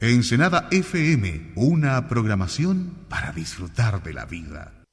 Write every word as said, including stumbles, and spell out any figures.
Ensenada F M, una programación para disfrutar de la vida.